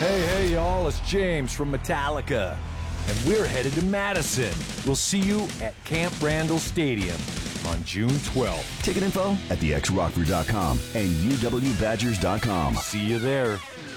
Hey, y'all, it's James from Metallica, and we're headed to Madison. We'll see you at Camp Randall Stadium on June 12th. Ticket info at thexrockford.com and uwbadgers.com. See you there.